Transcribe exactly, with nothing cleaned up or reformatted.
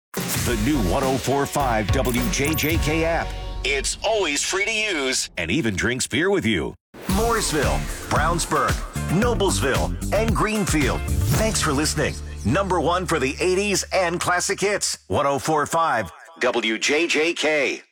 The new one oh four point five W J J K app. It's always free to use and even drinks beer with you. Mooresville, Brownsburg, Noblesville, and Greenfield. Thanks for listening. Number one for the eighties and classic hits. one oh four point five W J J K.